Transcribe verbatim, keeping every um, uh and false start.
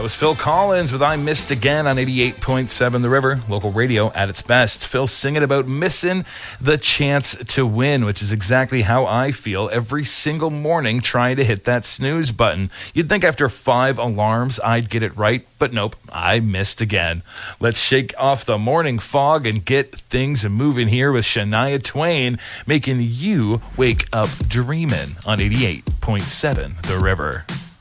That was Phil Collins with I Missed Again on eighty-eight point seven The River, local radio at its best. Phil singing about missing the chance to win, which is exactly how I feel every single morning trying to hit that snooze button. You'd think after five alarms I'd get it right, but nope, I missed again. Let's shake off the morning fog and get things moving here with Shania Twain, making you wake up dreaming on eighty-eight point seven The River.